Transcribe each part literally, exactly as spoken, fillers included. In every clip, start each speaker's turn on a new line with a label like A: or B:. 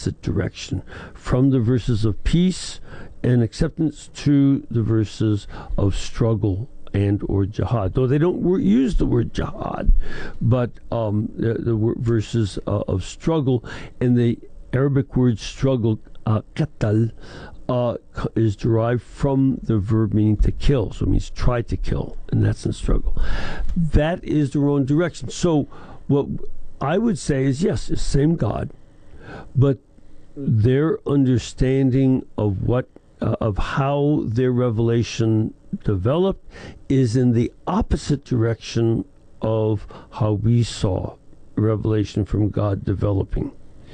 A: opposite direction, from the verses of peace and acceptance to the verses of struggle and or jihad. Though they don't wor- use the word jihad, but um, the, the wor- verses uh, of struggle, and the Arabic word struggle, uh, qatal, uh, is derived from the verb meaning to kill. So it means try to kill, and that's in struggle. That is the wrong direction. So what I would say is, yes, it's the same God, but their understanding of what uh, of how their revelation developed is in the opposite direction of how we saw revelation from God developing,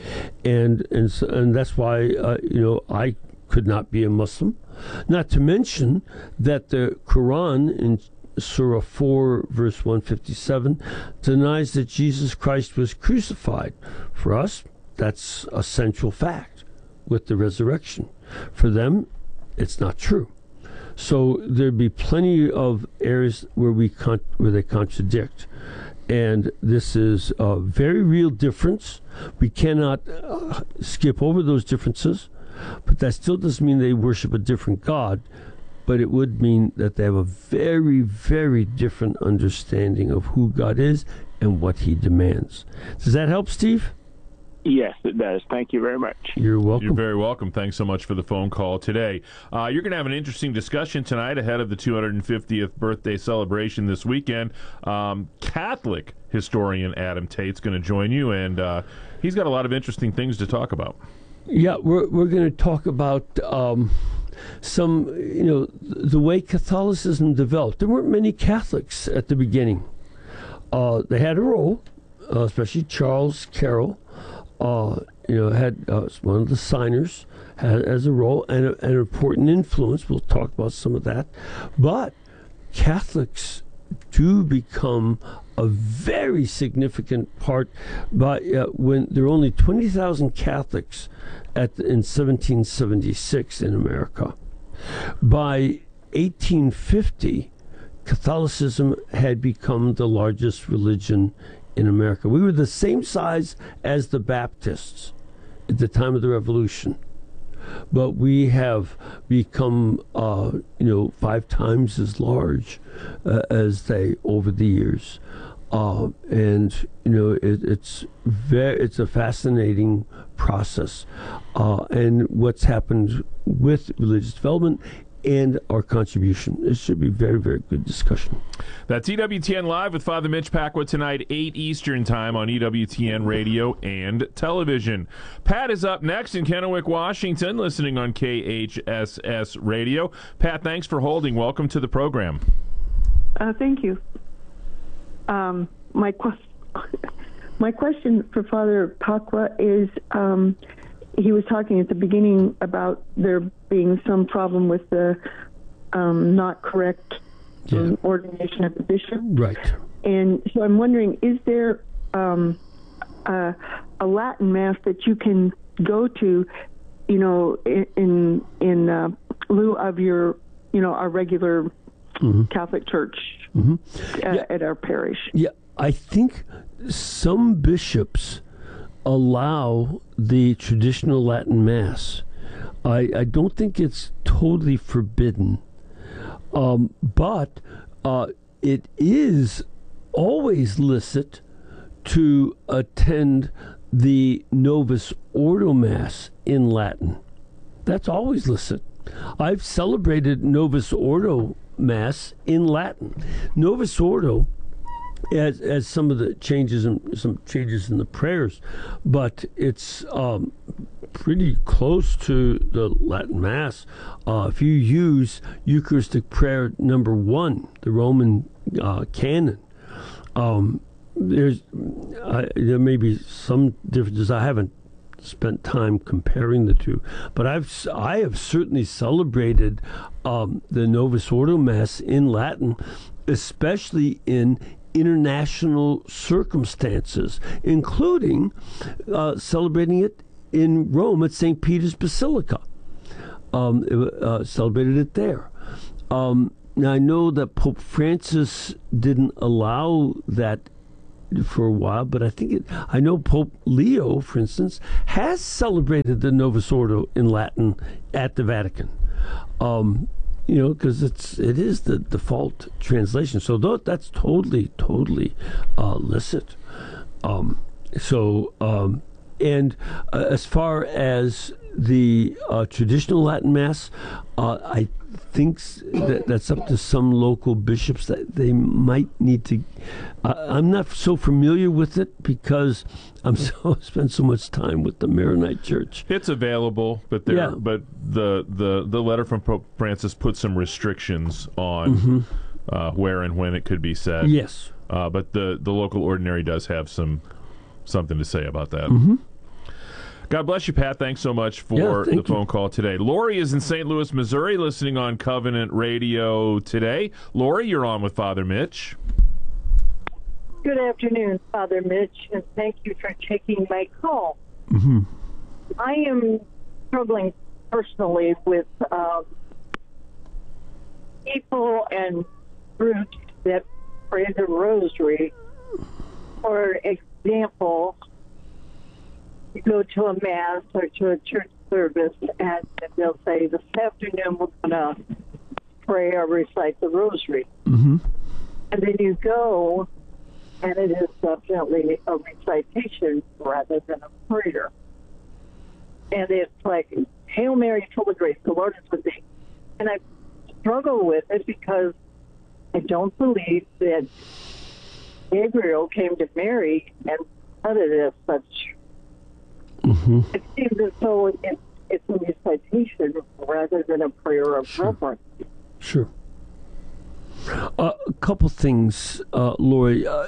A: and and so, and that's why uh, you know I could not be a Muslim. Not to mention that the Quran in Surah four, verse one fifty-seven, denies that Jesus Christ was crucified. For us, that's a central fact with the resurrection. For them, it's not true. So there'd be plenty of areas where we con- where they contradict, and this is a very real difference. We cannot uh, skip over those differences, but that still doesn't mean they worship a different God. But it would mean that they have a very, very different understanding of who God is and what He demands. Does that help, Steve?
B: Yes, it does. Thank you very much.
A: You're welcome.
C: You're very welcome. Thanks so much for the phone call today. Uh, you're going to have an interesting discussion tonight ahead of the two hundred fiftieth birthday celebration this weekend. Um, Catholic historian Adam Tate's going to join you, and uh, he's got a lot of interesting things to talk about.
A: Yeah, we're we're going to talk about um, some, you know, the way Catholicism developed. There weren't many Catholics at the beginning. Uh, they had a role, uh, especially Charles Carroll. Uh, you know, had uh, one of the signers had as a role and a, an important influence. We'll talk about some of that, but Catholics do become a very significant part. But uh, when there were only twenty thousand Catholics at the, in seventeen seventy-six in America, by eighteen fifty, Catholicism had become the largest religion in America. We were the same size as the Baptists at the time of the Revolution, but we have become, uh, you know, five times as large uh, as they over the years. Uh, and you know, it, it's very, it's a fascinating process, uh, and what's happened with religious development and our contribution. It should be very, very good discussion.
C: That's E W T N Live with Father Mitch Pacwa tonight, eight Eastern Time on E W T N Radio and Television. Pat is up next in Kennewick, Washington, listening on K H S S Radio. Pat, thanks for holding. Welcome to the program.
D: Uh, thank you. Um, my, qu- my question for Father Pacwa is, um, he was talking at the beginning about there being some problem with the um, not correct
A: Yeah.
D: um, ordination of the bishop.
A: Right.
D: And so I'm wondering, is there um, a, a Latin Mass that you can go to, you know, in in uh, lieu of your, you know, our regular mm-hmm. Catholic Church mm-hmm. at,
A: yeah.
D: at our parish?
A: Yeah, I think some bishops allow the traditional Latin Mass. I, I don't think it's totally forbidden, um, but uh, it is always licit to attend the Novus Ordo Mass in Latin. That's always licit. I've celebrated Novus Ordo Mass in Latin. Novus Ordo As, as some of the changes in some changes in the prayers, but it's um, pretty close to the Latin Mass. Uh, if you use Eucharistic prayer number one, the Roman uh, canon, um, there's uh, there may be some differences. I haven't spent time comparing the two, but I've I have certainly celebrated um, the Novus Ordo Mass in Latin, especially in international circumstances, including uh, celebrating it in Rome at Saint Peter's Basilica. Um, uh, celebrated it there. Um, now, I know that Pope Francis didn't allow that for a while, but I think it, I know Pope Leo, for instance, has celebrated the Novus Ordo in Latin at the Vatican. Um, you know, because it's it is the default translation. So th- that's totally, totally uh, licit. Um, so, um, and uh, as far as the uh, traditional Latin Mass, uh, I think that that's up to some local bishops that they might need to. Uh, I'm not so familiar with it because I'm so spent so much time with the Maronite Church.
C: It's available, but there,
A: Yeah.
C: but the, the the letter from Pope Francis put some restrictions on
A: Mm-hmm.
C: uh, where and when it could be said.
A: Yes.
C: Uh, but the, the local ordinary does have some something to say about that.
A: Mm-hmm.
C: God bless you, Pat. Thanks so much for
A: Yeah,
C: the
A: thank
C: phone
A: you.
C: call today. Lori is in Saint Louis, Missouri, listening on Covenant Radio today. Lori, you're on with Father Mitch.
E: Good afternoon, Father Mitch, and thank you for taking my call.
A: Mm-hmm.
E: I am struggling personally with um, people and groups that pray the rosary. For example, you go to a mass or to a church service, and they'll say, this afternoon we're going to pray or recite the rosary.
A: Mm-hmm.
E: And then you go, and it is definitely a recitation rather than a prayer. And it's like, Hail Mary, full of grace, the Lord is with thee. And I struggle with it because I don't believe that Gabriel came to Mary and said it as such.
A: Mm-hmm.
E: It seems as though it, it's a recitation rather than a prayer of
A: Sure.
E: reverence.
A: Sure. Uh, a couple things, uh, Lori. Uh,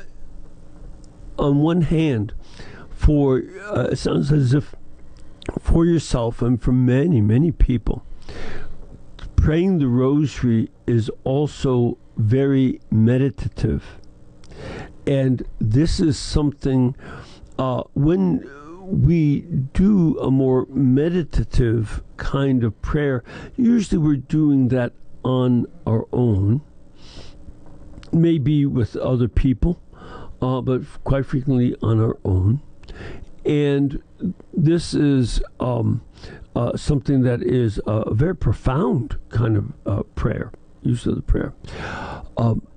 A: on one hand, for uh, it sounds as if for yourself and for many, many people, praying the rosary is also very meditative. And this is something, uh, when we do a more meditative kind of prayer, usually we're doing that on our own, maybe with other people, uh, but quite frequently on our own. And this is um, uh, something that is a very profound kind of uh, prayer, use of the prayer. Um,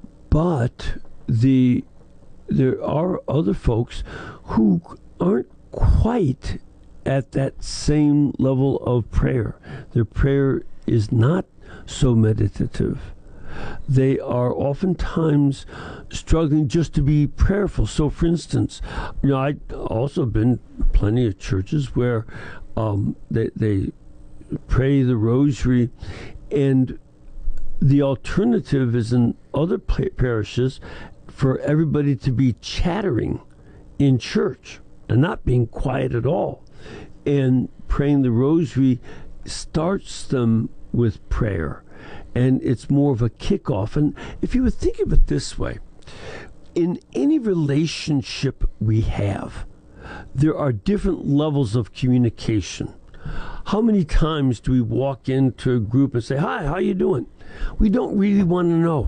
A: but the there are other folks who aren't quite at that same level of prayer. Their prayer is not so meditative. They are oftentimes struggling just to be prayerful. So, for instance, you know, I've also been plenty of churches where um, they, they pray the rosary, and the alternative is in other parishes for everybody to be chattering in church and not being quiet at all. And praying the rosary starts them with prayer, and it's more of a kickoff. And if you would think of it this way, in any relationship we have, there are different levels of communication. How many times do we walk into a group and say, "Hi, how you doing?" We don't really want to know.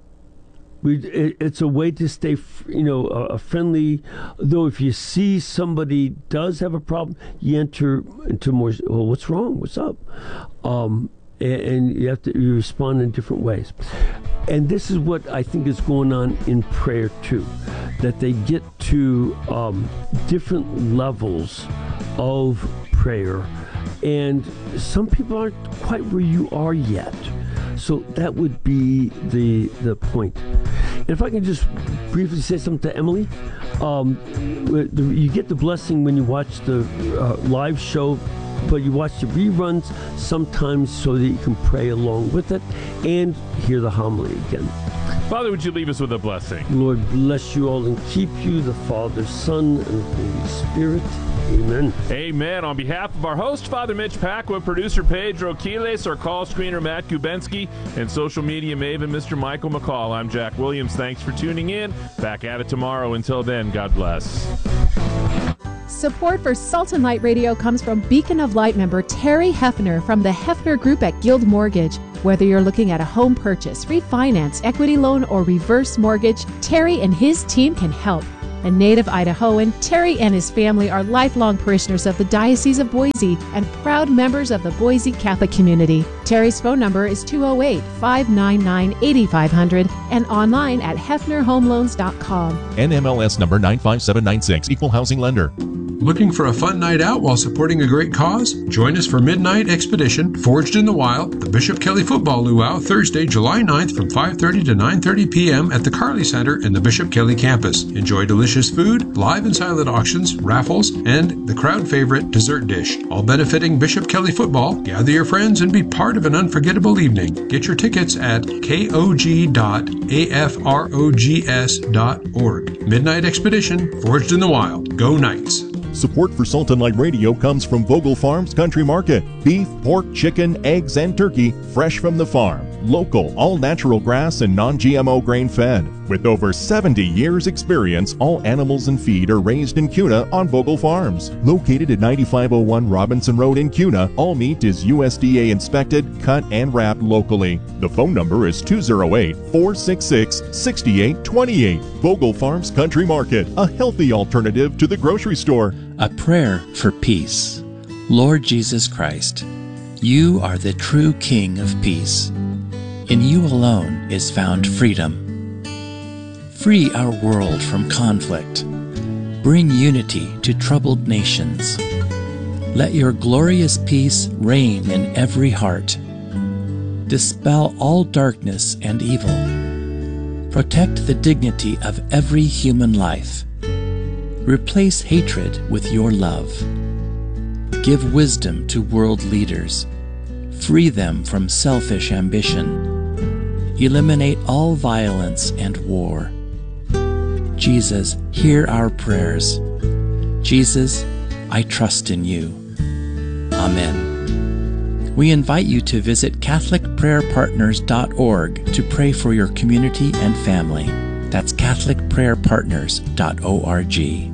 A: We, it, it's a way to stay, you know, a, a friendly. Though if you see somebody does have a problem, you enter into more. Well, what's wrong? What's up? Um, and, and you have to you respond in different ways. And this is what I think is going on in prayer too, that they get to um, different levels of prayer, and some people aren't quite where you are yet. So that would be the the point. And if I can just briefly say something to Emily, um, you get the blessing when you watch the uh, live show, but you watch the reruns sometimes so that you can pray along with it and hear the homily again.
C: Father, would you leave us with a blessing?
A: Lord bless you all and keep you, the Father, Son, and Holy Spirit. Amen.
C: Amen. On behalf of our host, Father Mitch Pacwa, producer Pedro Quiles, our call screener Matt Kubensky, and social media maven Mister Michael McCall, I'm Jack Williams. Thanks for tuning in. Back at it tomorrow. Until then, God bless.
F: Support for Salt and Light Radio comes from Beacon of Light member Terry Hefner from the Hefner Group at Guild Mortgage. Whether you're looking at a home purchase, refinance, equity loan, or reverse mortgage, Terry and his team can help. A native Idahoan, Terry and his family are lifelong parishioners of the Diocese of Boise and proud members of the Boise Catholic community. Terry's phone number is two oh eight, five nine nine, eight five zero zero and online at hefner home loans dot com.
G: N M L S number nine five seven nine six, Equal Housing Lender.
H: Looking for a fun night out while supporting a great cause? Join us for Midnight Expedition, Forged in the Wild, the Bishop Kelly Football Luau, Thursday, July ninth from five thirty to nine thirty p.m. at the Carly Center in the Bishop Kelly campus. Enjoy delicious food, live and silent auctions, raffles, and the crowd favorite dessert dish. All benefiting Bishop Kelly Football. Gather your friends and be part of an unforgettable evening. Get your tickets at k o g dot a f rogs dot org. Midnight Expedition, Forged in the Wild. Go Knights!
G: Support for Salt and Light Radio comes from Vogel Farms Country Market. Beef, pork, chicken, eggs, and turkey, fresh from the farm. Local, all-natural grass and non-G M O grain-fed. With over seventy years experience, all animals and feed are raised in Kuna on Vogel Farms. Located at ninety-five oh one Robinson Road in Kuna, all meat is U S D A inspected, cut, and wrapped locally. The phone number is two oh eight, four six six, six eight two eight. Vogel Farms Country Market, a healthy alternative to the grocery store.
I: A prayer for peace. Lord Jesus Christ, you are the true King of peace. In you alone is found freedom. Free our world from conflict. Bring unity to troubled nations. Let your glorious peace reign in every heart. Dispel all darkness and evil. Protect the dignity of every human life. Replace hatred with your love. Give wisdom to world leaders. Free them from selfish ambition. Eliminate all violence and war. Jesus, hear our prayers. Jesus, I trust in you. Amen. We invite you to visit catholic prayer partners dot org to pray for your community and family. That's catholic prayer partners dot org.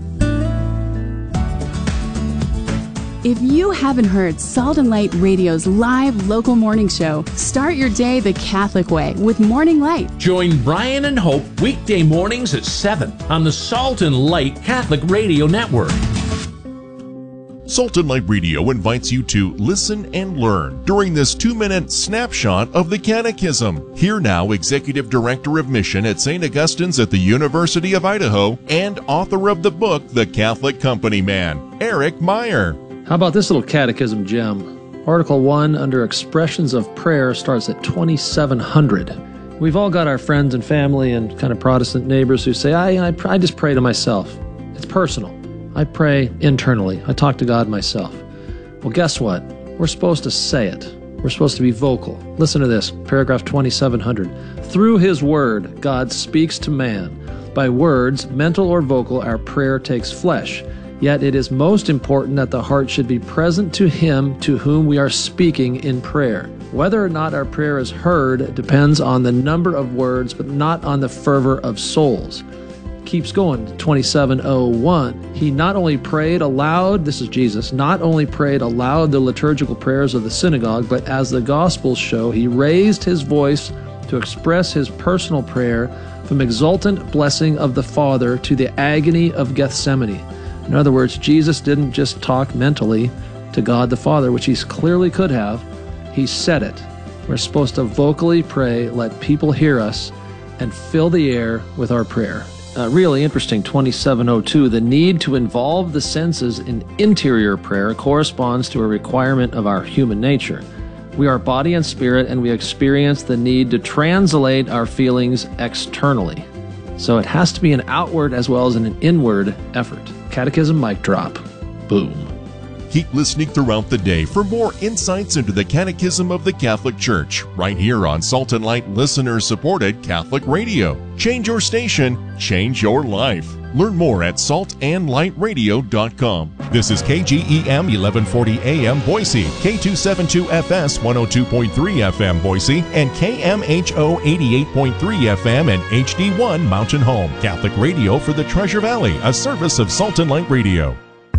J: If you haven't heard Salt and Light Radio's live local morning show, start your day the Catholic way with Morning Light.
K: Join Brian and Hope weekday mornings at seven on the Salt and Light Catholic Radio Network.
G: Salt and Light Radio invites you to listen and learn during this two-minute snapshot of the Catechism. Here now, Executive Director of Mission at Saint Augustine's at the University of Idaho and author of the book, The Catholic Company Man, Eric Meyer.
L: How about this little catechism gem? Article one under Expressions of Prayer starts at twenty-seven hundred. We've all got our friends and family and kind of Protestant neighbors who say, I, I, I just pray to myself. It's personal. I pray internally. I talk to God myself. Well, guess what? We're supposed to say it. We're supposed to be vocal. Listen to this, paragraph twenty-seven hundred. Through His Word, God speaks to man. By words, mental or vocal, our prayer takes flesh. Yet it is most important that the heart should be present to Him to whom we are speaking in prayer. Whether or not our prayer is heard depends on the number of words, but not on the fervor of souls. Keeps going, twenty-seven oh one. He not only prayed aloud, this is Jesus, not only prayed aloud the liturgical prayers of the synagogue, but as the Gospels show, He raised His voice to express His personal prayer from exultant blessing of the Father to the agony of Gethsemane. In other words, Jesus didn't just talk mentally to God the Father, which He clearly could have. He said it. We're supposed to vocally pray, let people hear us, and fill the air with our prayer. Uh, really interesting, twenty-seven oh two. The need to involve the senses in interior prayer corresponds to a requirement of our human nature. We are body and spirit, and we experience the need to translate our feelings externally. So it has to be an outward as well as an inward effort. Catechism mic drop. Boom.
G: Keep listening throughout the day for more insights into the Catechism of the Catholic Church, right here on Salt and Light listener-supported Catholic Radio. Change your station, change your life. Learn more at salt and light radio dot com. This is K G E M eleven forty A M Boise, K two seventy-two F S one oh two point three F M Boise, and K M H O eighty-eight point three F M and H D one Mountain Home. Catholic Radio for the Treasure Valley, a service of Salt and Light Radio.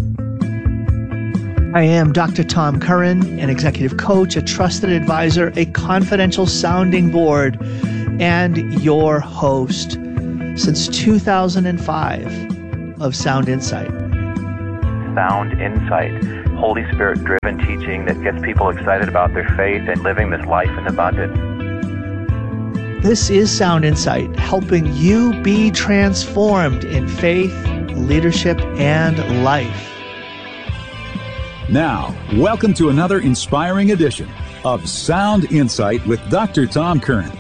M: I am Doctor Tom Curran, an executive coach, a trusted advisor, a confidential sounding board, and your host. Since two thousand five, of Sound Insight.
N: Sound Insight, Holy Spirit-driven teaching that gets people excited about their faith and living this life in abundance.
M: This is Sound Insight, helping you be transformed in faith, leadership, and life.
O: Now, welcome to another inspiring edition of Sound Insight with Doctor Tom Curran.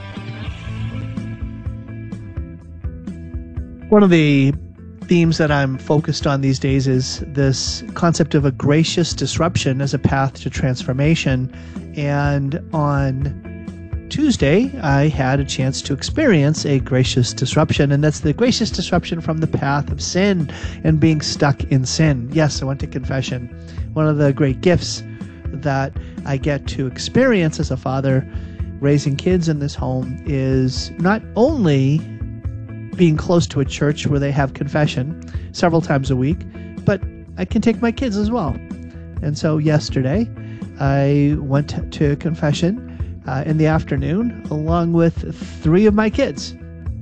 M: One of the themes that I'm focused on these days is this concept of a gracious disruption as a path to transformation. And on Tuesday, I had a chance to experience a gracious disruption, and that's the gracious disruption from the path of sin and being stuck in sin. Yes, I went to confession. One of the great gifts that I get to experience as a father raising kids in this home is not only being close to a church where they have confession several times a week, but I can take my kids as well. And so yesterday, I went to confession uh, in the afternoon along with three of my kids.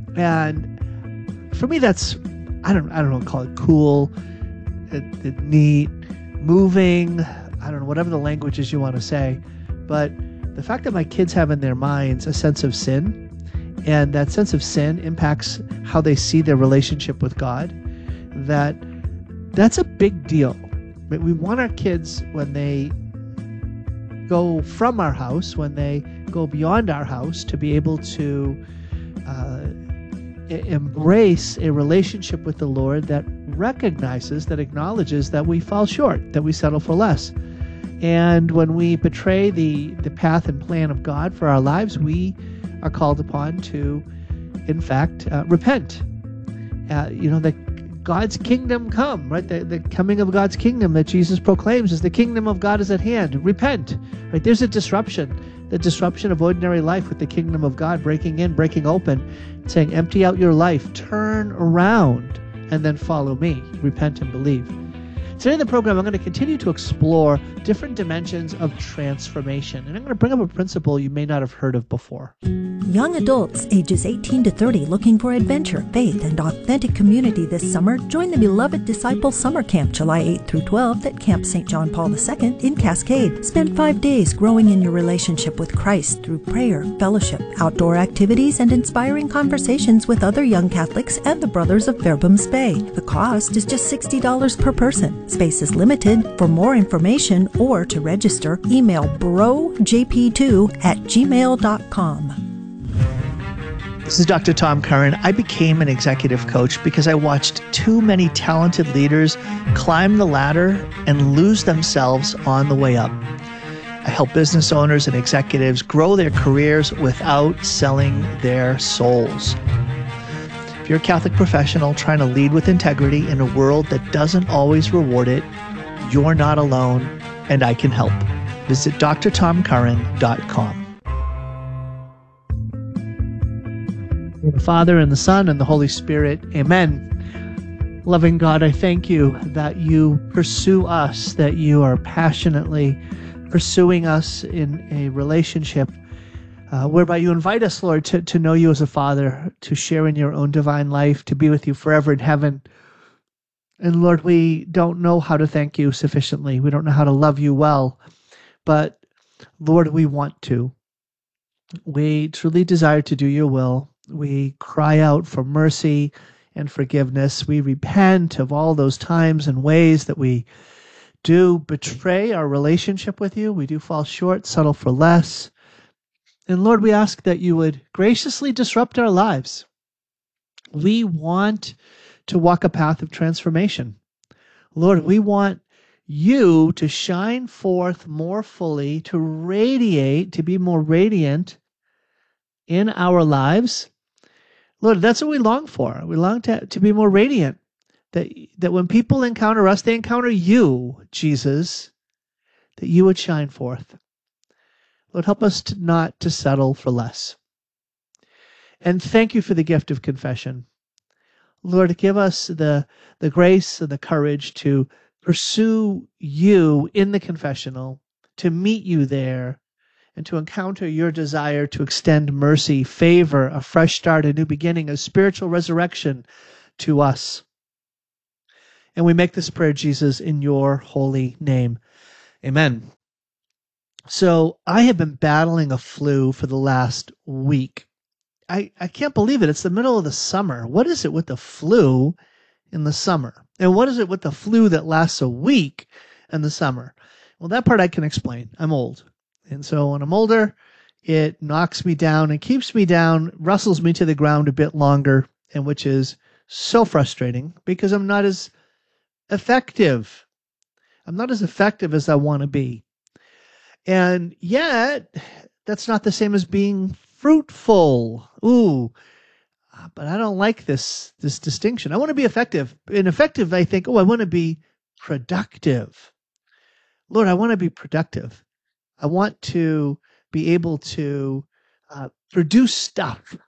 M: And for me, that's, I don't, I don't know, call it cool, it, it neat, moving, I don't know, whatever the language is you want to say. But the fact that my kids have in their minds a sense of sin, and that sense of sin impacts how they see their relationship with God, that that's a big deal. We want our kids, when they go from our house, when they go beyond our house, to be able to uh, embrace a relationship with the Lord that recognizes, that acknowledges that we fall short, that we settle for less. And when we betray the, the path and plan of God for our lives, we are called upon to, in fact, uh, repent. Uh, you know, that God's kingdom come, right? The, the coming of God's kingdom that Jesus proclaims is the kingdom of God is at hand. Repent, right? There's a disruption, the disruption of ordinary life with the kingdom of God breaking in, breaking open, saying, empty out your life, turn around, and then follow me. Repent and believe. Today in the program, I'm going to continue to explore different dimensions of transformation. And I'm going to bring up a principle you may not have heard of before.
P: Young adults ages eighteen to thirty looking for adventure, faith, and authentic community this summer, join the Beloved Disciple Summer Camp July eighth through twelfth at Camp Saint John Paul the Second in Cascade. Spend five days growing in your relationship with Christ through prayer, fellowship, outdoor activities, and inspiring conversations with other young Catholics and the Brothers of Fairbanks Bay. The cost is just sixty dollars per person. Space is limited. For more information or to register, email bro j p two at gmail dot com.
M: This is Doctor Tom Curran. I became an executive coach because I watched too many talented leaders climb the ladder and lose themselves on the way up. I help business owners and executives grow their careers without selling their souls. If you're a Catholic professional trying to lead with integrity in a world that doesn't always reward it, you're not alone, and I can help. Visit d r tom curran dot com. The Father, and the Son, and the Holy Spirit. Amen. Loving God, I thank you that you pursue us, that you are passionately pursuing us in a relationship uh, whereby you invite us, Lord, to, to know you as a Father, to share in your own divine life, to be with you forever in heaven. And Lord, we don't know how to thank you sufficiently. We don't know how to love you well. But Lord, we want to. We truly desire to do your will. We cry out for mercy and forgiveness. We repent of all those times and ways that we do betray our relationship with you. We do fall short, settle for less. And Lord, we ask that you would graciously disrupt our lives. We want to walk a path of transformation. Lord, we want you to shine forth more fully, to radiate, to be more radiant in our lives. Lord, that's what we long for. We long to, to be more radiant. That, that when people encounter us, they encounter you, Jesus, that you would shine forth. Lord, help us to not to settle for less. And thank you for the gift of confession. Lord, give us the, the grace and the courage to pursue you in the confessional, to meet you there, and to encounter your desire to extend mercy, favor, a fresh start, a new beginning, a spiritual resurrection to us. And we make this prayer, Jesus, in your holy name. Amen. So I have been battling a flu for the last week. I, I can't believe it. It's the middle of the summer. What is it with the flu in the summer? And what is it with the flu that lasts a week in the summer? Well, that part I can explain. I'm old. And so when I'm older, it knocks me down and keeps me down, rustles me to the ground a bit longer, and which is so frustrating because I'm not as effective. I'm not as effective as I want to be. And yet, that's not the same as being fruitful. Ooh, but I don't like this, this distinction. I want to be effective. In effective, I think, oh, I want to be productive. Lord, I want to be productive. I want to be able to uh, produce stuff.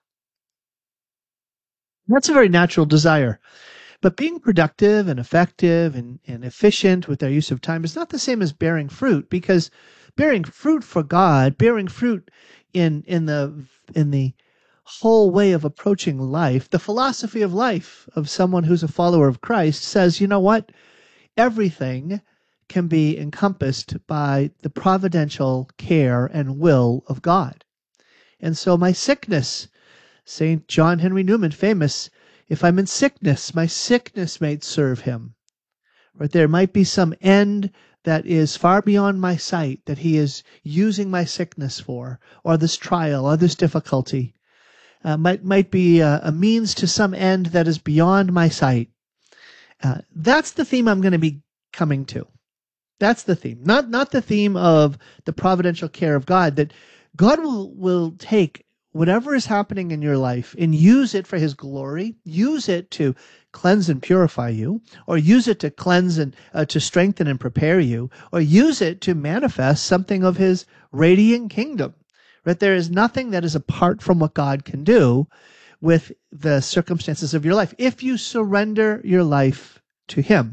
M: That's a very natural desire. But being productive and effective and, and efficient with our use of time is not the same as bearing fruit, because bearing fruit for God, bearing fruit in in the in the whole way of approaching life, the philosophy of life of someone who's a follower of Christ says, you know what? Everything can be encompassed by the providential care and will of God. And so my sickness, Saint John Henry Newman, famous, if I'm in sickness, my sickness may serve him. Right? There might be some end that is far beyond my sight that he is using my sickness for, or this trial, or this difficulty. Uh, might might be a, a means to some end that is beyond my sight. Uh, that's the theme I'm going to be coming to. That's the theme. Not not the theme of the providential care of God, that God will, will take whatever is happening in your life and use it for his glory, use it to cleanse and purify you, or use it to cleanse and uh, to strengthen and prepare you, or use it to manifest something of his radiant kingdom. Right? There is nothing that is apart from what God can do with the circumstances of your life if you surrender your life to him.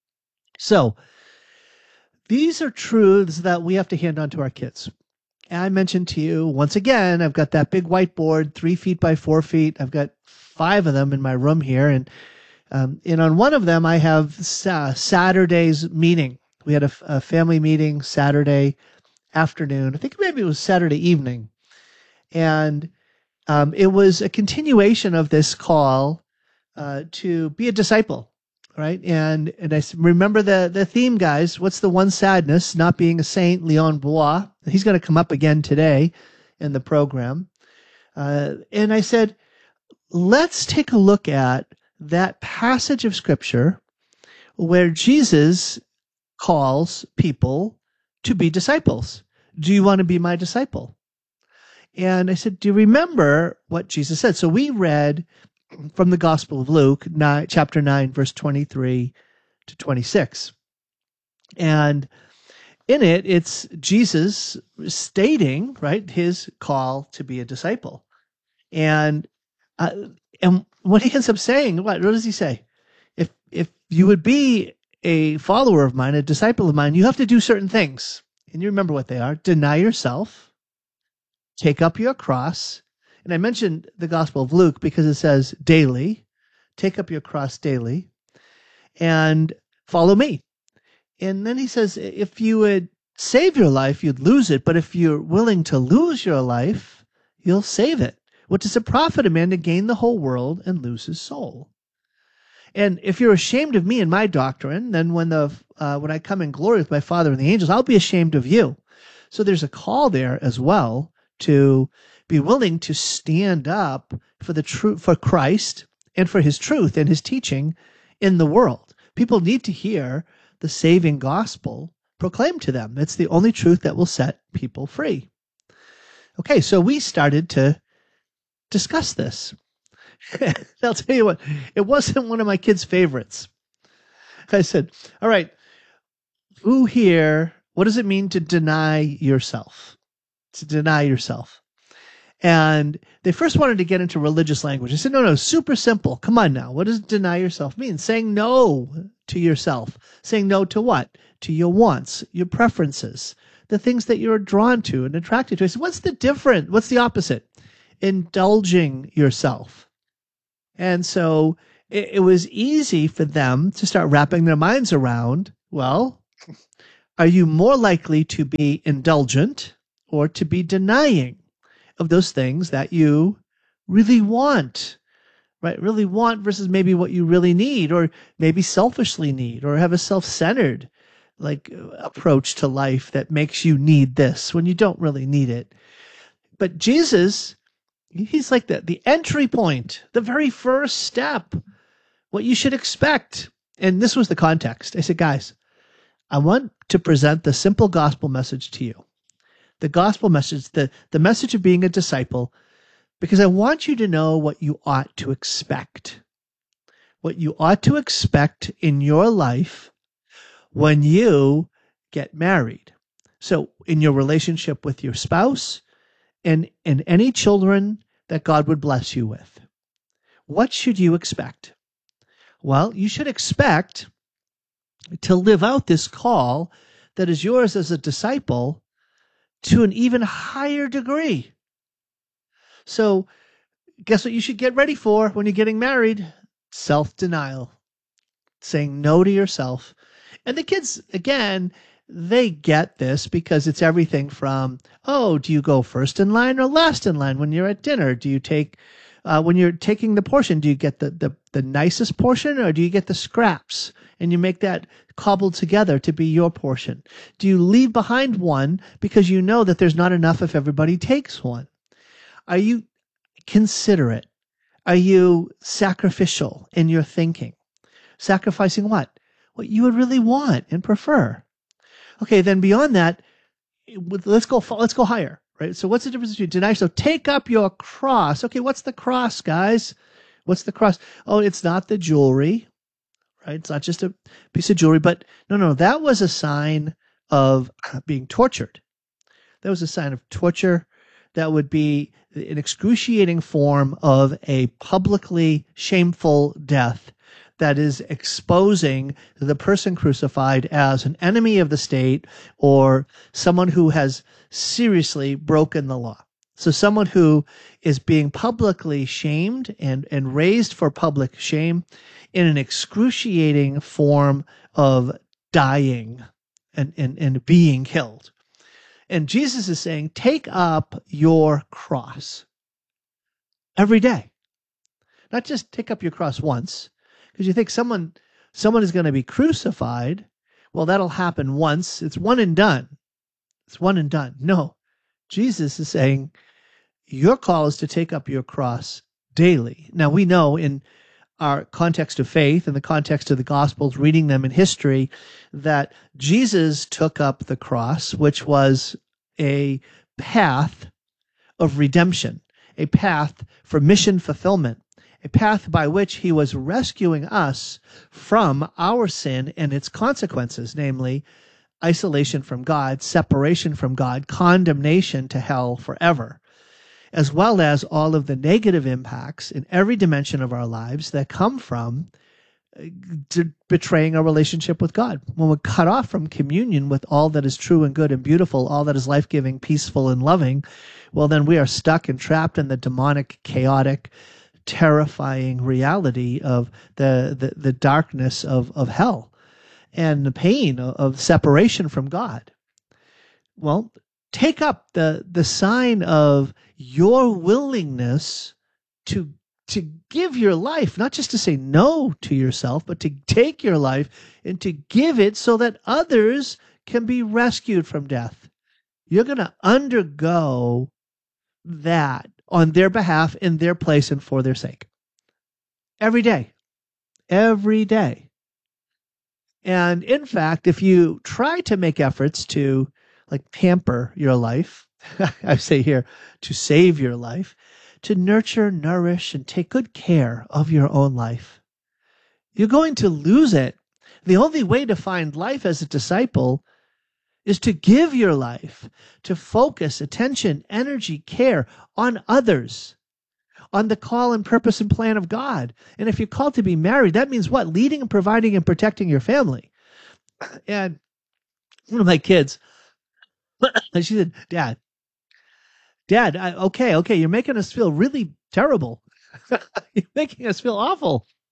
M: So, these are truths that we have to hand on to our kids. And I mentioned to you, once again, I've got that big whiteboard, three feet by four feet. I've got five of them in my room here. And um, and on one of them, I have uh, Saturday's meeting. We had a, a family meeting Saturday afternoon. I think maybe it was Saturday evening. And um, it was a continuation of this call uh, to be a disciple. Right. And and I remember the, the theme, guys. What's the one sadness? Not being a saint, Leon Bois. He's going to come up again today in the program. Uh, and I said, let's take a look at that passage of Scripture where Jesus calls people to be disciples. Do you want to be my disciple? And I said, do you remember what Jesus said? So we read from the Gospel of Luke, nine, chapter nine, verse twenty-three to twenty-six. And in it, it's Jesus stating, right, his call to be a disciple. And uh, and what he ends up saying, what, what does he say? If if you would be a follower of mine, a disciple of mine, you have to do certain things. And you remember what they are. Deny yourself, take up your cross. And I mentioned the Gospel of Luke because it says daily, take up your cross daily, and follow me. And then he says, if you would save your life, you'd lose it. But if you're willing to lose your life, you'll save it. What does it profit a man to gain the whole world and lose his soul? And if you're ashamed of me and my doctrine, then when the uh, when I come in glory with my Father and the angels, I'll be ashamed of you. So there's a call there as well to be willing to stand up for the truth, for Christ and for his truth and his teaching in the world. People need to hear the saving gospel proclaimed to them. It's the only truth that will set people free. Okay, so we started to discuss this. I'll tell you what, it wasn't one of my kids' favorites. I said, all right, who here, what does it mean to deny yourself? To deny yourself. And they first wanted to get into religious language. I said, no, no, super simple. Come on now. What does deny yourself mean? Saying no to yourself. Saying no to what? To your wants, your preferences, the things that you're drawn to and attracted to. I said, what's the difference? What's the opposite? Indulging yourself. And so it, it was easy for them to start wrapping their minds around, well, are you more likely to be indulgent or to be denying of those things that you really want, right? Really want versus maybe what you really need, or maybe selfishly need, or have a self-centered like approach to life that makes you need this when you don't really need it. But Jesus, he's like the, the entry point, the very first step, what you should expect. And this was the context. I said, guys, I want to present the simple gospel message to you. The gospel message, the, the message of being a disciple, because I want you to know what you ought to expect. What you ought to expect in your life when you get married. So in your relationship with your spouse and, and any children that God would bless you with, what should you expect? Well, you should expect to live out this call that is yours as a disciple to an even higher degree. So guess what you should get ready for when you're getting married? Self-denial. Saying no to yourself. And the kids, again, they get this because it's everything from, oh, do you go first in line or last in line when you're at dinner? Do you take, uh, when you're taking the portion, do you get the, the, the nicest portion or do you get the scraps? And you make that cobbled together to be your portion. Do you leave behind one because you know that there's not enough if everybody takes one? Are you considerate? Are you sacrificial in your thinking? Sacrificing what? What you would really want and prefer. Okay, then beyond that, let's go, let's go higher, right? So what's the difference between deny? So take up your cross. Okay, what's the cross, guys? What's the cross? Oh, it's not the jewelry. Right? It's not just a piece of jewelry, but no, no, that was a sign of being tortured. That was a sign of torture. That would be an excruciating form of a publicly shameful death that is exposing the person crucified as an enemy of the state or someone who has seriously broken the law. So someone who is being publicly shamed and, and raised for public shame in an excruciating form of dying and, and, and being killed. And Jesus is saying, take up your cross every day. Not just take up your cross once, because you think someone, someone is going to be crucified. Well, that'll happen once. It's one and done. It's one and done. No, Jesus is saying, your call is to take up your cross daily. Now, we know in our context of faith, in the context of the Gospels, reading them in history, that Jesus took up the cross, which was a path of redemption, a path for mission fulfillment, a path by which he was rescuing us from our sin and its consequences, namely isolation from God, separation from God, condemnation to hell forever, as well as all of the negative impacts in every dimension of our lives that come from betraying our relationship with God. When we're cut off from communion with all that is true and good and beautiful, all that is life-giving, peaceful, and loving, well, then we are stuck and trapped in the demonic, chaotic, terrifying reality of the, the, the darkness of, of hell and the pain of, of separation from God. Well, take up the, the sign of your willingness to to give your life, not just to say no to yourself, but to take your life and to give it so that others can be rescued from death. You're going to undergo that on their behalf, in their place, and for their sake. Every day. Every day. And in fact, if you try to make efforts to like pamper your life, I say here, to save your life, to nurture, nourish, and take good care of your own life, you're going to lose it. The only way to find life as a disciple is to give your life, to focus attention, energy, care on others, on the call and purpose and plan of God. And if you're called to be married, that means what? Leading and providing and protecting your family. And one of my kids, she said, Dad, Dad, I, okay, okay, you're making us feel really terrible. You're making us feel awful.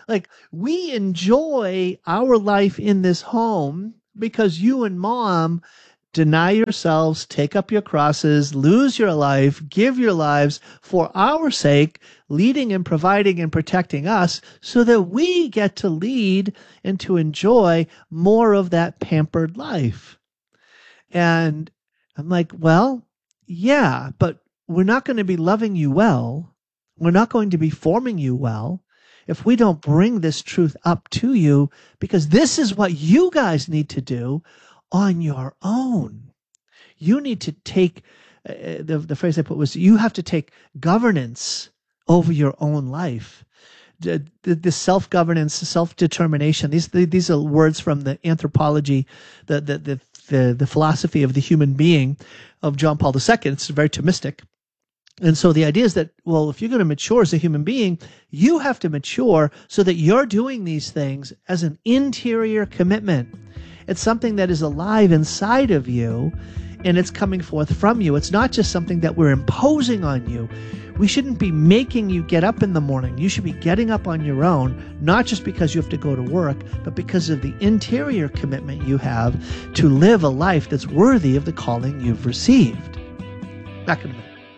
M: Like, we enjoy our life in this home because you and mom deny yourselves, take up your crosses, lose your life, give your lives for our sake, leading and providing and protecting us so that we get to lead and to enjoy more of that pampered life. And I'm like, well, yeah, but we're not going to be loving you well. We're not going to be forming you well if we don't bring this truth up to you, because this is what you guys need to do on your own. You need to take, uh, the, the phrase I put was, you have to take governance over your own life. The, the, the self-governance, self-determination, these, the, these are words from the anthropology, the, the, the, the, the philosophy of the human being of John Paul the Second. It's very Thomistic. And so the idea is that, well, if you're going to mature as a human being, you have to mature so that you're doing these things as an interior commitment. It's something that is alive inside of you, and it's coming forth from you. It's not just something that we're imposing on you. We shouldn't be making you get up in the morning. You should be getting up on your own, not just because you have to go to work, but because of the interior commitment you have to live a life that's worthy of the calling you've received. Back in a minute.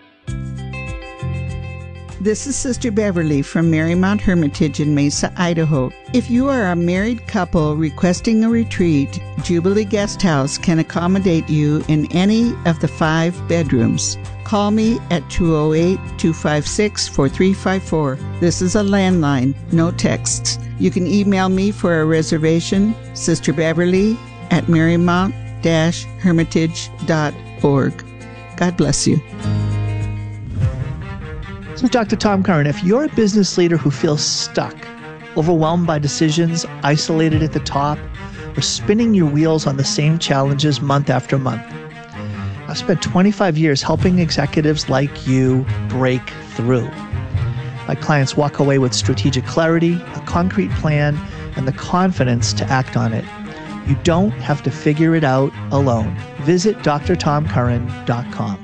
Q: This is Sister Beverly from Marymount Hermitage in Mesa, Idaho. If you are a married couple requesting a retreat, Jubilee Guest House can accommodate you in any of the five bedrooms. Call me at two oh eight, two five six, four three five four. This is a landline, no texts. You can email me for a reservation, Sister Beverly at marymount dash hermitage dot org. God bless you.
M: This is Doctor Tom Curran. If you're a business leader who feels stuck, overwhelmed by decisions, isolated at the top, or spinning your wheels on the same challenges month after month, I've spent twenty-five years helping executives like you break through. My clients walk away with strategic clarity, a concrete plan, and the confidence to act on it. You don't have to figure it out alone. Visit d r tom curran dot com.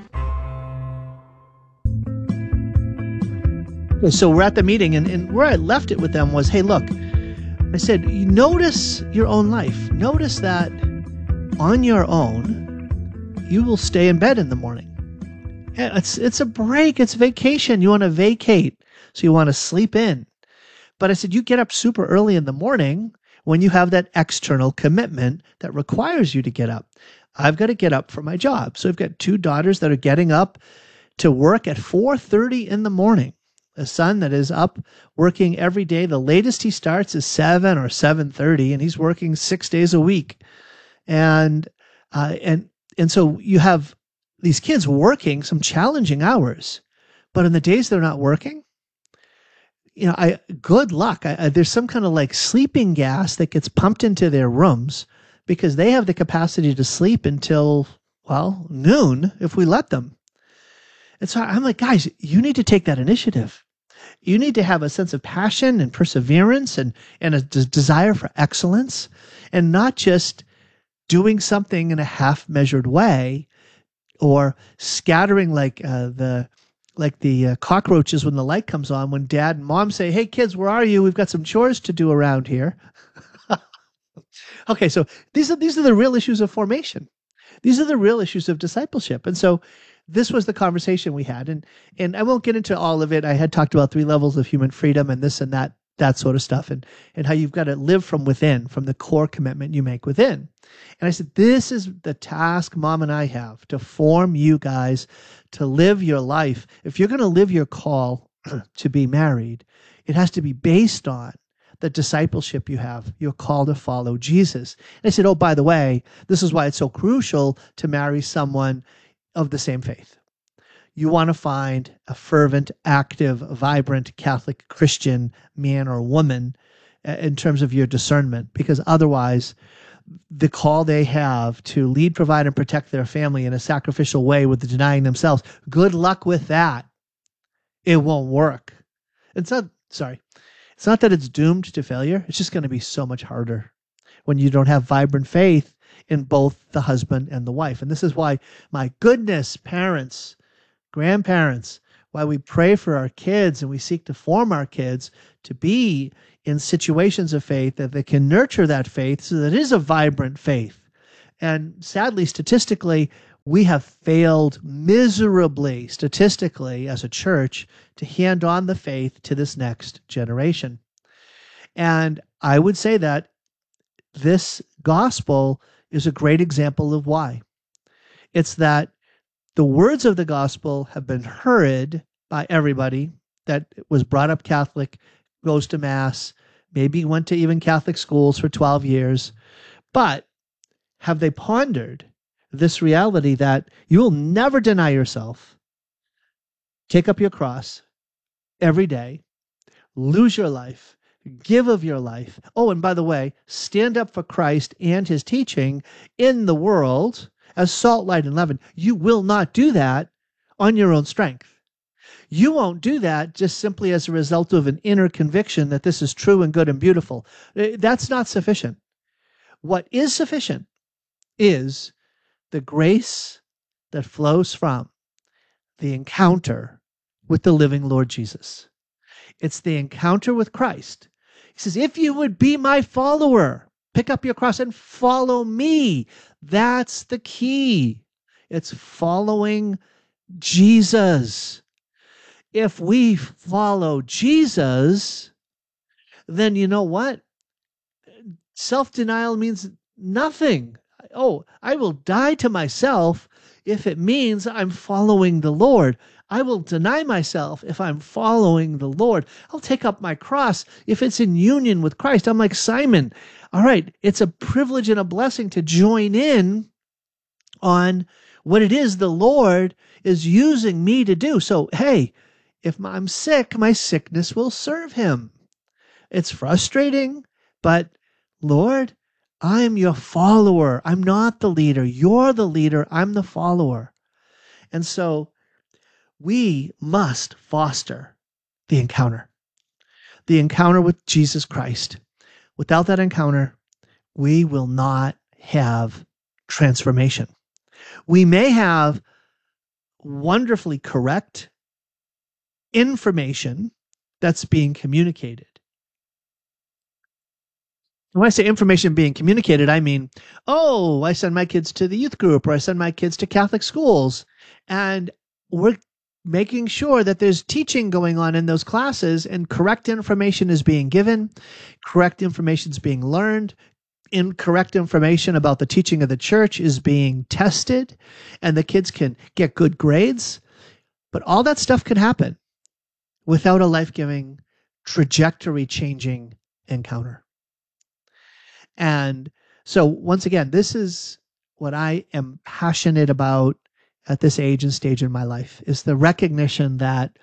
M: So we're at the meeting, and, and where I left it with them was, hey, look, I said, you notice your own life. Notice that on your own, you will stay in bed in the morning. Yeah, it's it's a break. It's vacation. You want to vacate. So you want to sleep in. But I said, you get up super early in the morning when you have that external commitment that requires you to get up. I've got to get up for my job. So I've got two daughters that are getting up to work at four thirty in the morning. A son that is up working every day. The latest he starts is seven or seven thirty, and he's working six days a week. And uh, and and so you have these kids working some challenging hours, but in the days they're not working, you know, I good luck. I, I, there's some kind of like sleeping gas that gets pumped into their rooms because they have the capacity to sleep until, well, noon if we let them. And so I'm like, guys, you need to take that initiative. You need to have a sense of passion and perseverance and, and a d- desire for excellence, and not just doing something in a half-measured way or scattering like uh, the like the uh, cockroaches when the light comes on, when dad and mom say, hey, kids, where are you? We've got some chores to do around here. Okay, so these are these are the real issues of formation. These are the real issues of discipleship. And so this was the conversation we had. And and I won't get into all of it. I had talked about three levels of human freedom and this and that, that sort of stuff, and, and how you've got to live from within, from the core commitment you make within. And I said, this is the task Mom and I have, to form you guys to live your life. If you're going to live your call to be married, it has to be based on the discipleship you have, your call to follow Jesus. And I said, oh, by the way, this is why it's so crucial to marry someone of the same faith. You want to find a fervent, active, vibrant Catholic Christian man or woman in terms of your discernment, because otherwise the call they have to lead, provide, and protect their family in a sacrificial way with denying themselves, good luck with that. It won't work. It's not, sorry, it's not that it's doomed to failure. It's just going to be so much harder when you don't have vibrant faith in both the husband and the wife. And this is why, my goodness, parents, grandparents, why we pray for our kids and we seek to form our kids to be in situations of faith that they can nurture that faith so that it is a vibrant faith. And sadly, statistically, we have failed miserably, statistically, as a church, to hand on the faith to this next generation. And I would say that this gospel is a great example of why. It's that the words of the gospel have been heard by everybody that was brought up Catholic, goes to Mass, maybe went to even Catholic schools for twelve years, but have they pondered this reality that you will never deny yourself, take up your cross every day, lose your life, give of your life. Oh, and by the way, stand up for Christ and his teaching in the world as salt, light, and leaven. You will not do that on your own strength. You won't do that just simply as a result of an inner conviction that this is true and good and beautiful. That's not sufficient. What is sufficient is the grace that flows from the encounter with the living Lord Jesus. It's the encounter with Christ. He says, if you would be my follower, pick up your cross and follow me. That's the key. It's following Jesus. If we follow Jesus, then you know what? Self-denial means nothing. Oh, I will die to myself if it means I'm following the Lord. I will deny myself if I'm following the Lord. I'll take up my cross if it's in union with Christ. I'm like Simon. All right, it's a privilege and a blessing to join in on what it is the Lord is using me to do. So, hey, if I'm sick, my sickness will serve him. It's frustrating, but Lord, I'm your follower. I'm not the leader. You're the leader. I'm the follower. And so we must foster the encounter, the encounter with Jesus Christ. Without that encounter, we will not have transformation. We may have wonderfully correct information that's being communicated. When I say information being communicated, I mean, oh, I send my kids to the youth group or I send my kids to Catholic schools, and we're making sure that there's teaching going on in those classes and correct information is being given, correct information is being learned, incorrect information about the teaching of the church is being tested, and the kids can get good grades. But all that stuff could happen without a life-giving, trajectory-changing encounter. And so, once again, this is what I am passionate about at this age and stage in my life, is the recognition that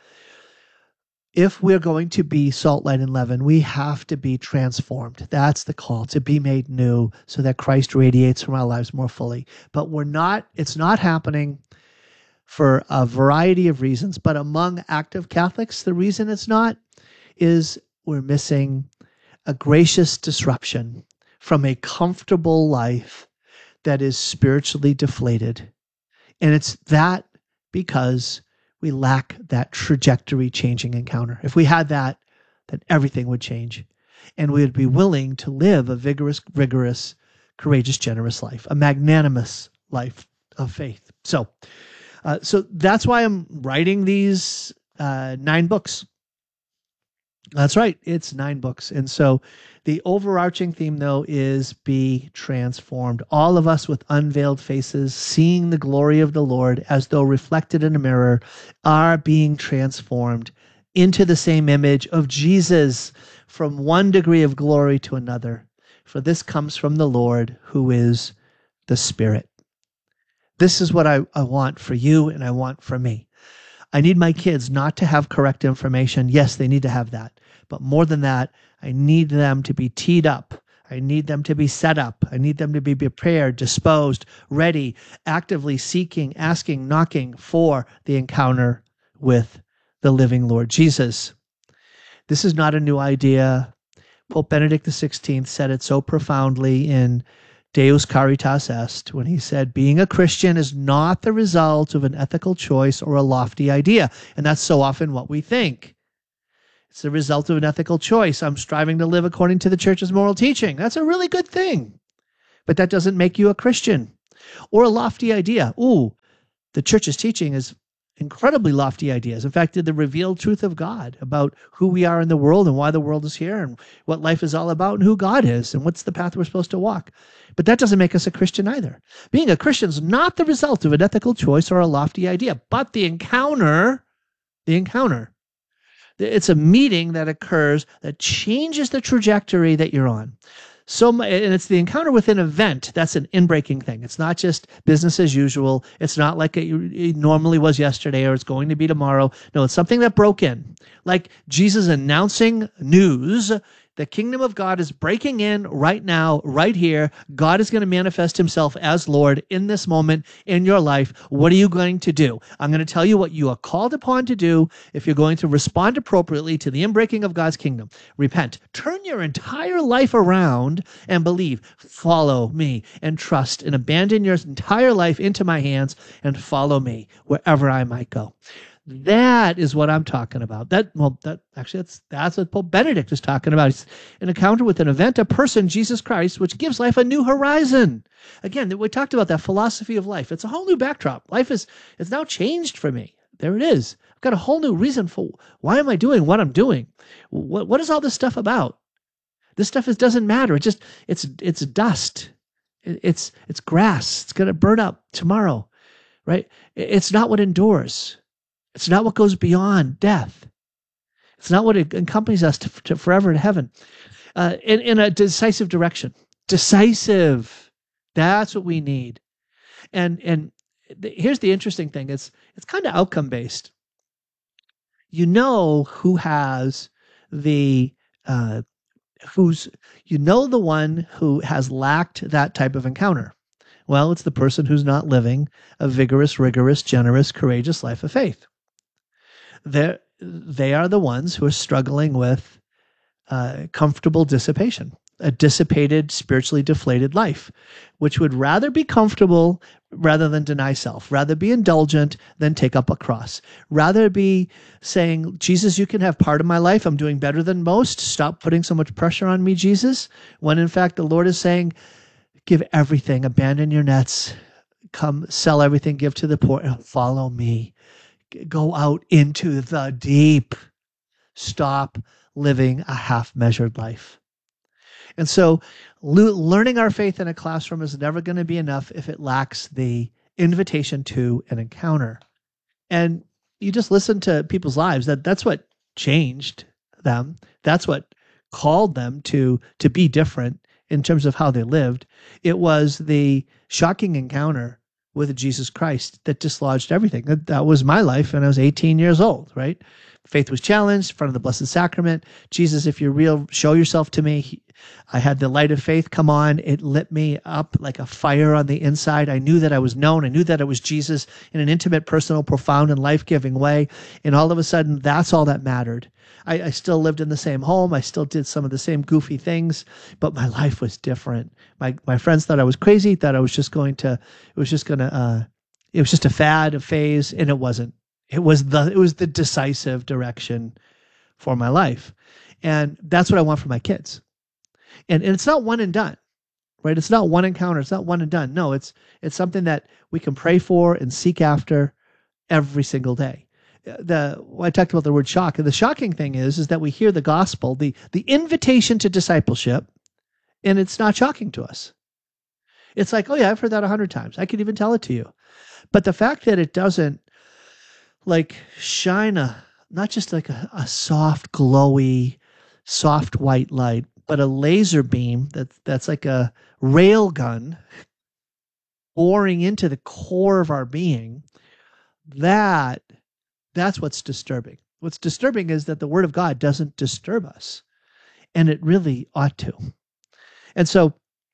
M: if we're going to be salt, light, and leaven, we have to be transformed. That's the call, to be made new so that Christ radiates from our lives more fully. But we're not, it's not happening for a variety of reasons, but among active Catholics, the reason it's not is we're missing a gracious disruption from a comfortable life that is spiritually deflated. And it's that because we lack that trajectory-changing encounter. If we had that, then everything would change. And we would be willing to live a vigorous, rigorous, courageous, generous life, a magnanimous life of faith. So, uh, so that's why I'm writing these uh, nine books. That's right. It's nine books. And so the overarching theme, though, is be transformed. All of us with unveiled faces, seeing the glory of the Lord as though reflected in a mirror, are being transformed into the same image of Jesus from one degree of glory to another. For this comes from the Lord, who is the Spirit. This is what I, I want for you and I want for me. I need my kids not to have correct information. Yes, they need to have that. But more than that, I need them to be teed up. I need them to be set up. I need them to be prepared, disposed, ready, actively seeking, asking, knocking for the encounter with the living Lord Jesus. This is not a new idea. Pope Benedict the sixteenth said it so profoundly in Deus Caritas Est, when he said, being a Christian is not the result of an ethical choice or a lofty idea. And that's so often what we think. It's the result of an ethical choice. I'm striving to live according to the church's moral teaching. That's a really good thing. But that doesn't make you a Christian. Or a lofty idea. Ooh, the church's teaching is incredibly lofty ideas. In fact, the revealed truth of God about who we are in the world and why the world is here and what life is all about and who God is and what's the path we're supposed to walk. But that doesn't make us a Christian either. Being a Christian is not the result of an ethical choice or a lofty idea, but the encounter, the encounter. It's a meeting that occurs that changes the trajectory that you're on. So, and it's the encounter with an event. That's an inbreaking thing. It's not just business as usual. It's not like it, it normally was yesterday or it's going to be tomorrow. No, it's something that broke in. Like Jesus announcing news. The kingdom of God is breaking in right now, right here. God is going to manifest himself as Lord in this moment in your life. What are you going to do? I'm going to tell you what you are called upon to do if you're going to respond appropriately to the inbreaking of God's kingdom. Repent. Turn your entire life around and believe. Follow me and trust and abandon your entire life into my hands and follow me wherever I might go. That is what I'm talking about. That well, that actually that's that's what Pope Benedict is talking about. It's an encounter with an event, a person, Jesus Christ, which gives life a new horizon. Again, we talked about that philosophy of life. It's a whole new backdrop. Life is it's now changed for me. There it is. I've got a whole new reason for why am I doing what I'm doing. What what is all this stuff about? This stuff is doesn't matter. It just it's it's dust. It, it's it's grass. It's gonna burn up tomorrow, right? It, it's not what endures. It's not what goes beyond death. It's not what accompanies us to, to forever in heaven. Uh, in, in a decisive direction. Decisive. That's what we need. And and th- here's the interesting thing. It's it's kind of outcome based. You know who has the uh, who's you know the one who has lacked that type of encounter. Well, it's the person who's not living a vigorous, rigorous, generous, courageous life of faith. They're, they are the ones who are struggling with uh, comfortable dissipation, a dissipated, spiritually deflated life, which would rather be comfortable rather than deny self, rather be indulgent than take up a cross, rather be saying, Jesus, you can have part of my life. I'm doing better than most. Stop putting so much pressure on me, Jesus. When in fact, the Lord is saying, give everything, abandon your nets, come sell everything, give to the poor, and follow me. Go out into the deep. Stop living a half-measured life. And so le- learning our faith in a classroom is never going to be enough if it lacks the invitation to an encounter. And you just listen to people's lives. That that's what changed them. That's what called them to, to be different in terms of how they lived. It was the shocking encounter with Jesus Christ that dislodged everything. That, that was my life when I was eighteen years old, right? Faith was challenged in front of the Blessed Sacrament. Jesus, if you're real, show yourself to me. He, I had the light of faith come on. It lit me up like a fire on the inside. I knew that I was known. I knew that it was Jesus in an intimate, personal, profound, and life-giving way. And all of a sudden, that's all that mattered. I, I still lived in the same home. I still did some of the same goofy things, but my life was different. My my friends thought I was crazy, thought I was just going to, it was just going to, uh, it was just a fad, a phase, and it wasn't. It was the it was the decisive direction for my life. And that's what I want for my kids. And, and it's not one and done, right? It's not one encounter. It's not one and done. No, it's it's something that we can pray for and seek after every single day. The well, I talked about the word shock. And the shocking thing is, is that we hear the gospel, the, the invitation to discipleship, and it's not shocking to us. It's like, oh yeah, I've heard that a hundred times. I could even tell it to you. But the fact that it doesn't like shine a, not just like a, a soft, glowy, soft white light, but a laser beam that, that's like a rail gun boring into the core of our being, that that's what's disturbing. What's disturbing is that the Word of God doesn't disturb us, and it really ought to. And so,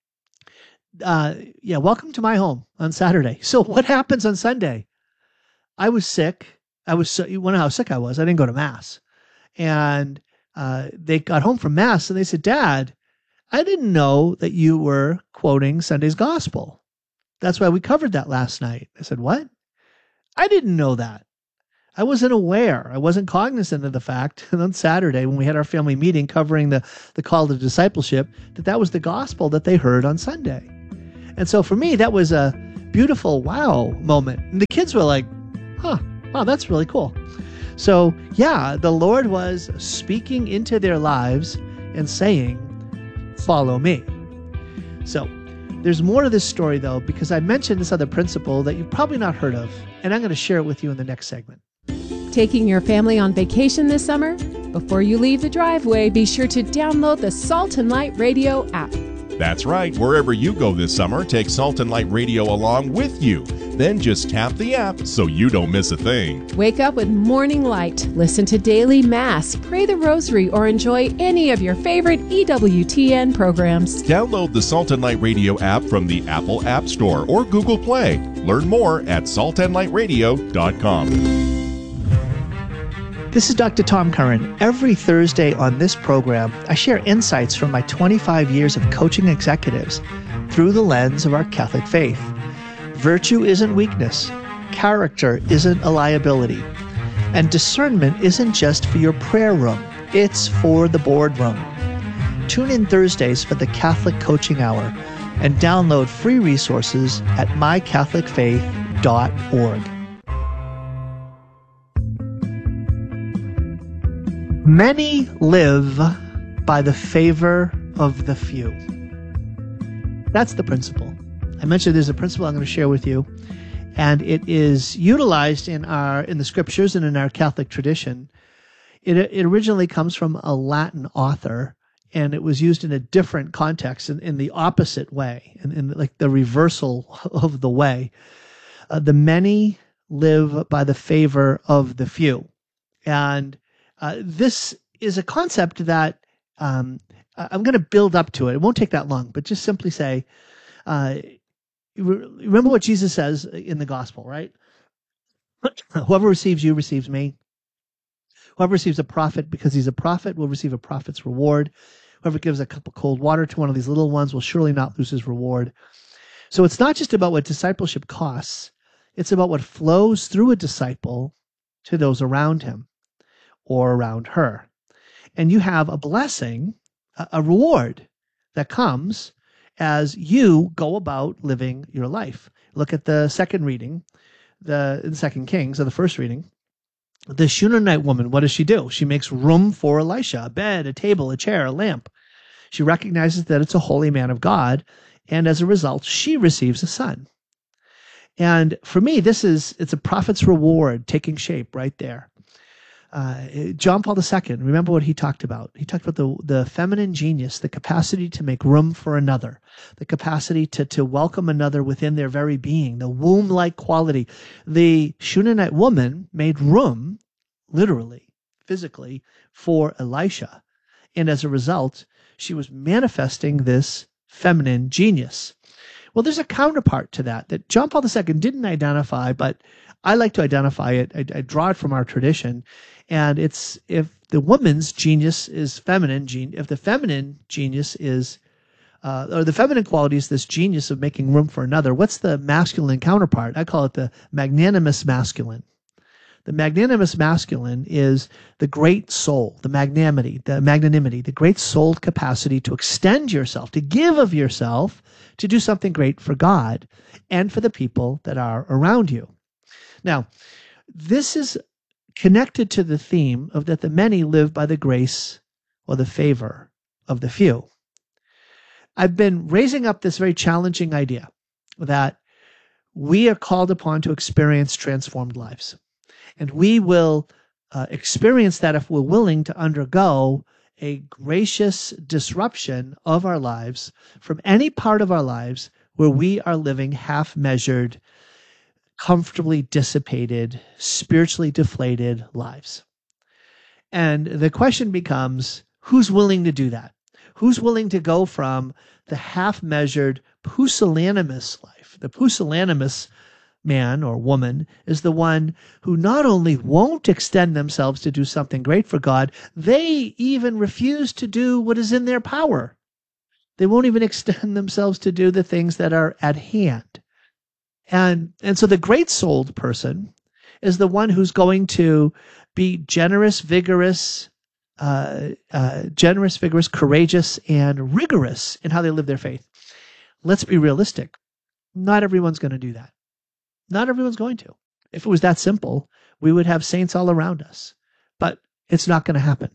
M: uh, yeah, welcome to my home on Saturday. So what happens on Sunday? I was sick. I was so, you know how sick I was. I didn't go to Mass. And uh, they got home from Mass and they said, Dad, I didn't know that you were quoting Sunday's gospel. That's why we covered that last night. I said, what? I didn't know that. I wasn't aware. I wasn't cognizant of the fact on Saturday when we had our family meeting covering the, the call to discipleship that that was the gospel that they heard on Sunday. And so for me, that was a beautiful wow moment. And the kids were like, huh, wow, that's really cool. So yeah, the Lord was speaking into their lives and saying, follow me. So there's more to this story, though, because I mentioned this other principle that you've probably not heard of, and I'm going to share it with you in the next segment.
F: Taking your family on vacation this summer? Before you leave the driveway, be sure to download the Salt and Light Radio app.
G: That's right. Wherever you go this summer, take Salt and Light Radio along with you. Then just tap the app so you don't miss a thing.
F: Wake up with Morning Light, listen to Daily Mass, pray the Rosary, or enjoy any of your favorite E W T N programs.
G: Download the Salt and Light Radio app from the Apple App Store or Google Play. Learn more at salt and light radio dot com.
M: This is Doctor Tom Curran. Every Thursday on this program, I share insights from my twenty-five years of coaching executives through the lens of our Catholic faith. Virtue isn't weakness. Character isn't a liability. And discernment isn't just for your prayer room. It's for the boardroom. Tune in Thursdays for the Catholic Coaching Hour and download free resources at my catholic faith dot org. Many live by the favor of the few. That's the principle. I mentioned there's a principle I'm going to share with you, and it is utilized in our in the scriptures and in our Catholic tradition. It, it originally comes from a Latin author, and it was used in a different context, in, in the opposite way, in, in like the reversal of the way. Uh, the many live by the favor of the few. And Uh, this is a concept that um, I'm going to build up to it. It won't take that long, but just simply say, uh, remember what Jesus says in the gospel, right? Whoever receives you receives me. Whoever receives a prophet because he's a prophet will receive a prophet's reward. Whoever gives a cup of cold water to one of these little ones will surely not lose his reward. So it's not just about what discipleship costs. It's about what flows through a disciple to those around him or around her. And you have a blessing, a, a reward that comes as you go about living your life. Look at the second reading, the in Second Kings, or the first reading. The Shunammite woman, what does she do? She makes room for Elisha, a bed, a table, a chair, a lamp. She recognizes that it's a holy man of God, and as a result, she receives a son. And for me, this is, it's a prophet's reward taking shape right there. Uh, John Paul the Second, remember what he talked about. He talked about the, the feminine genius, the capacity to make room for another, the capacity to, to welcome another within their very being, the womb-like quality. The Shunammite woman made room, literally, physically, for Elisha. And as a result, she was manifesting this feminine genius. Well, there's a counterpart to that that John Paul the Second didn't identify, but I like to identify it. I, I draw it from our tradition. And it's, if the woman's genius is feminine, gene, if the feminine genius is, uh, or the feminine quality is this genius of making room for another, what's the masculine counterpart? I call it the magnanimous masculine. The magnanimous masculine is the great soul, the magnanimity, the magnanimity, the great souled capacity to extend yourself, to give of yourself, to do something great for God and for the people that are around you. Now, this is connected to the theme of that the many live by the grace or the favor of the few. I've been raising up this very challenging idea that we are called upon to experience transformed lives. And we will uh, experience that if we're willing to undergo a gracious disruption of our lives from any part of our lives where we are living half-measured, comfortably dissipated, spiritually deflated lives. And the question becomes, who's willing to do that? Who's willing to go from the half-measured, pusillanimous life? The pusillanimous man or woman is the one who not only won't extend themselves to do something great for God, they even refuse to do what is in their power. They won't even extend themselves to do the things that are at hand. And, and so the great souled person is the one who's going to be generous, vigorous, uh, uh, generous, vigorous, courageous, and rigorous in how they live their faith. Let's be realistic. Not everyone's going to do that. Not everyone's going to. If it was that simple, we would have saints all around us. But it's not going to happen.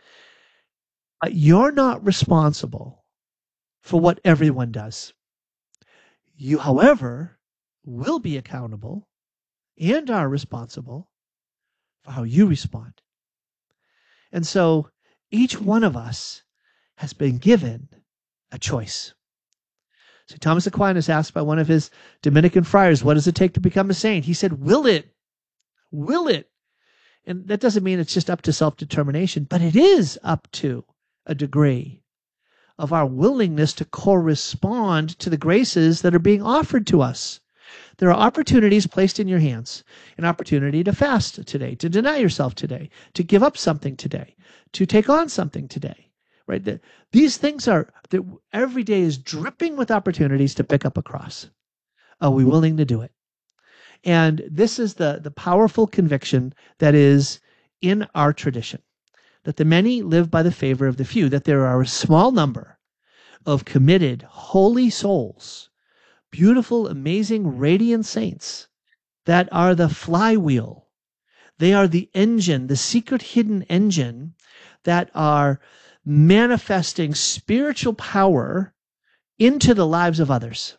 M: But you're not responsible for what everyone does. You, however, will be accountable and are responsible for how you respond. And so each one of us has been given a choice. Saint Thomas Aquinas asked by one of his Dominican friars, what does it take to become a saint? He said, will it? Will it? And that doesn't mean it's just up to self-determination, but it is up to a degree of our willingness to correspond to the graces that are being offered to us. There are opportunities placed in your hands, an opportunity to fast today, to deny yourself today, to give up something today, to take on something today, right? The, these things are, that every day is dripping with opportunities to pick up a cross. Are we willing to do it? And this is the, the powerful conviction that is in our tradition, that the many live by the favor of the few, that there are a small number of committed, holy souls, beautiful, amazing, radiant saints that are the flywheel. They are the engine, the secret hidden engine that are manifesting spiritual power into the lives of others.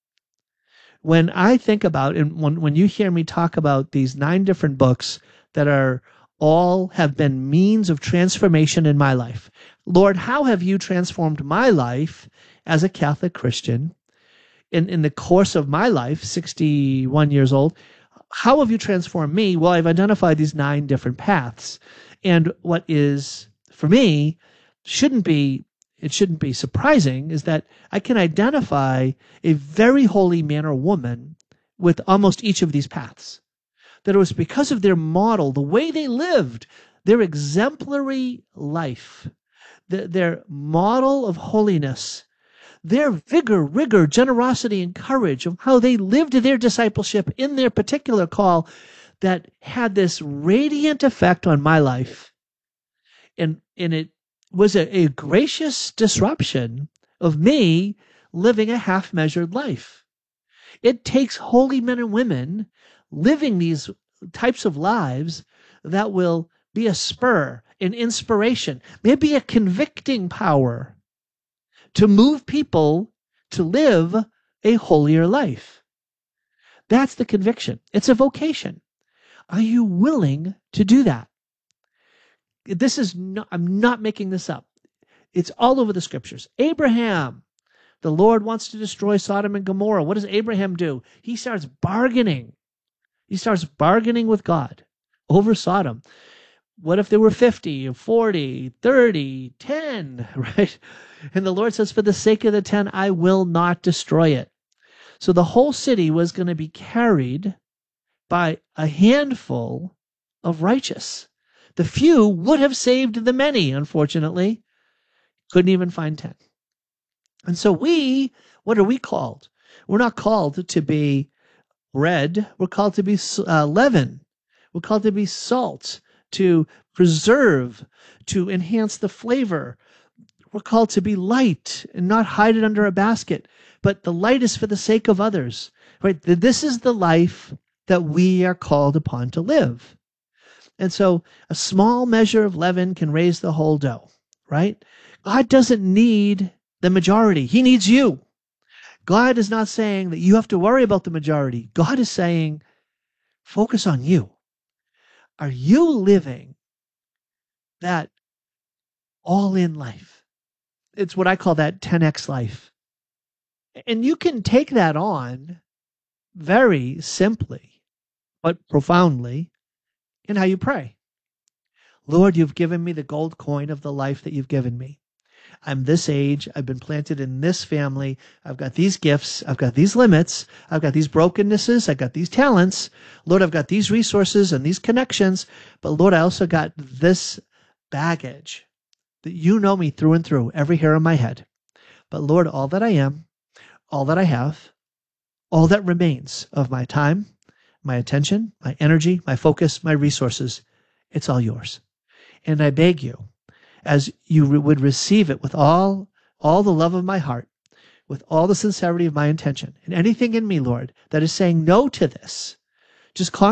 M: When I think about, and when, when you hear me talk about these nine different books that are all have been means of transformation in my life, Lord, how have you transformed my life as a Catholic Christian in, in the course of my life, sixty-one years old? How have you transformed me? Well, I've identified these nine different paths. And what is, for me, shouldn't be it shouldn't be surprising is that I can identify a very holy man or woman with almost each of these paths. That it was because of their model, the way they lived, their exemplary life, the, their model of holiness, their vigor, rigor, generosity, and courage of how they lived their discipleship in their particular call that had this radiant effect on my life. And, and it was a, a gracious disruption of me living a half-measured life. It takes holy men and women living these types of lives that will be a spur, an inspiration, maybe a convicting power to move people to live a holier life. That's the conviction. It's a vocation. Are you willing to do that? This is not, I'm not making this up. It's all over the scriptures. Abraham, the Lord wants to destroy Sodom and Gomorrah. What does Abraham do? He starts bargaining. He starts bargaining with God over Sodom. What if there were fifty, forty, thirty, ten, right? And the Lord says, for the sake of the ten, I will not destroy it. So the whole city was going to be carried by a handful of righteous. The few would have saved the many, unfortunately. Couldn't even find ten. And so we, what are we called? We're not called to be bread. We're called to be uh, leaven. We're called to be salt, to preserve, to enhance the flavor. We're called to be light and not hide it under a basket. But the light is for the sake of others. Right? This is the life that we are called upon to live. And so a small measure of leaven can raise the whole dough, right? God doesn't need the majority. He needs you. God is not saying that you have to worry about the majority. God is saying, focus on you. Are you living that all-in life? It's what I call that ten X life. And you can take that on very simply, but profoundly, in how you pray. Lord, you've given me the gold coin of the life that you've given me. I'm this age. I've been planted in this family. I've got these gifts. I've got these limits. I've got these brokennesses. I've got these talents. Lord, I've got these resources and these connections. But Lord, I also got this baggage that you know me through and through, every hair on my head. But Lord, all that I am, all that I have, all that remains of my time, my attention, my energy, my focus, my resources. It's all yours. And I beg you, as you re- would receive it with all, all the love of my heart, with all the sincerity of my intention, and anything in me, Lord, that is saying no to this, just